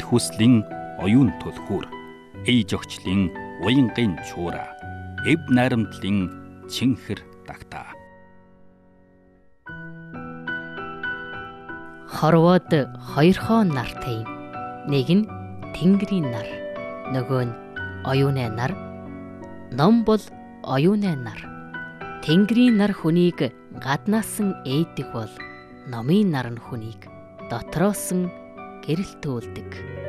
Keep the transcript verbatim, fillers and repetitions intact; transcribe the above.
хүслэн оюун төлхүүр, ээж огчлын уянгын чуура, эв найрамдлын чинхэр дагтаа. Хорвоод хоёрхоо нар тэйм. Нэг нь Тэнгэрийн нар, нөгөө нь оюуны нар. Ном бол оюуны нар. Тэнгэрийн нар хүнийг гаднаасан ээдэг бол номын нар нь хүнийг дотроос нь гэрэлтүүлдэг.